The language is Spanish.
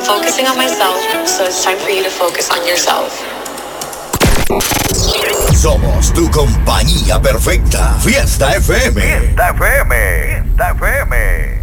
focusing on myself, so it's time for you to focus on yourself. Somos tu compañía perfecta. Fiesta FM. Fiesta FM. Fiesta FM.